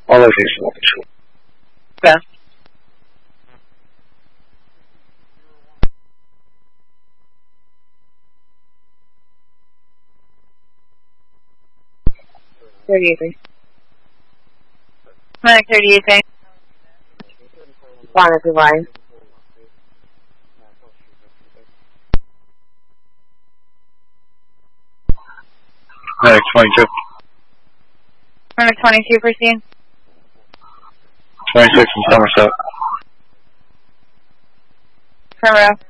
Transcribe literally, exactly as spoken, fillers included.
All locations will control. Okay. thirty-eight. Clinic thirty-eight. One is line. Medic twenty-two. Clinic twenty-two, proceed. twenty-six in Somerset. Front row.